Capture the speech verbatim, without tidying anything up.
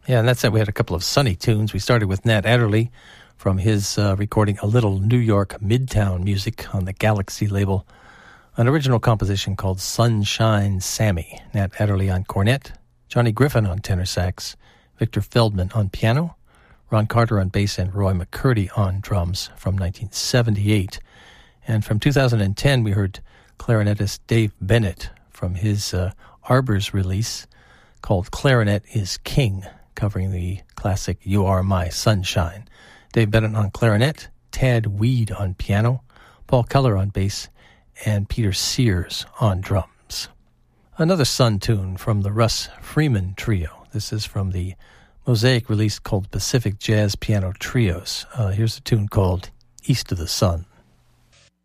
Yeah, and that's it. We had a couple of sunny tunes. We started with Nat Adderley from his uh, recording A Little New York Midtown Music on the Galaxy label, an original composition called Sunshine Sammy. Nat Adderley on cornet, Johnny Griffin on tenor sax, Victor Feldman on piano, Ron Carter on bass, and Roy McCurdy on drums from nineteen seventy-eight. And from two thousand ten, we heard clarinetist Dave Bennett from his uh, Arbors release called Clarinet is King, covering the classic You Are My Sunshine. Dave Bennett on clarinet, Tad Weed on piano, Paul Keller on bass, and Peter Sears on drums. Another Sun tune from the Russ Freeman Trio. This is from the Mosaic release called Pacific Jazz Piano Trios. Uh, here's a tune called East of the Sun.